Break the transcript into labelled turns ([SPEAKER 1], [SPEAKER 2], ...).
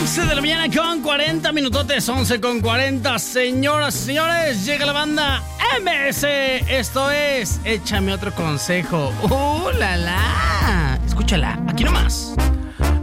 [SPEAKER 1] 11 de la mañana con 40 minutotes, 11 con 40. Señoras y señores, llega la banda MS. Esto es Échame Otro Consejo. La! Escúchala, aquí nomás.